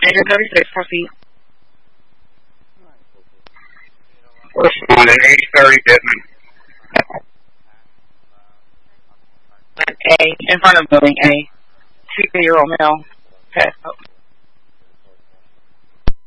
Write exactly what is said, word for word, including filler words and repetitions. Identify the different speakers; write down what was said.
Speaker 1: Agent thirty-six, proceed.
Speaker 2: Responding, eight thirty Dittman.
Speaker 1: A, in front of building A. two-year-old male. Passed out.